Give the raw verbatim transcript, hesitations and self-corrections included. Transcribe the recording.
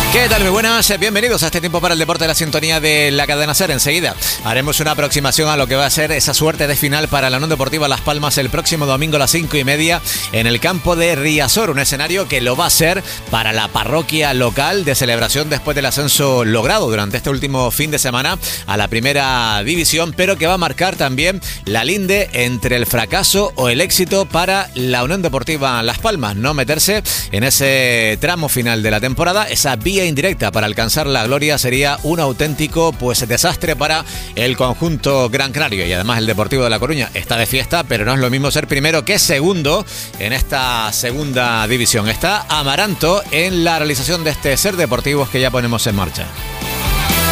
¿Qué tal? Muy buenas, bienvenidos a este tiempo para el deporte de la sintonía de la cadena SER. Enseguida haremos una aproximación a lo que va a ser esa suerte de final para la Unión Deportiva Las Palmas el próximo domingo a las cinco y media en el campo de Riazor, un escenario que lo va a ser para la parroquia local de celebración después del ascenso logrado durante este último fin de semana a la primera división, pero que va a marcar también la linde entre el fracaso o el éxito para la Unión Deportiva Las Palmas, no meterse en ese tramo final de la temporada. Esa vía indirecta para alcanzar la gloria sería un auténtico pues desastre para el conjunto gran canario, y además el Deportivo de La Coruña está de fiesta, pero no es lo mismo ser primero que segundo en esta segunda división. Está Amaranto en la realización de este SER Deportivos que ya ponemos en marcha.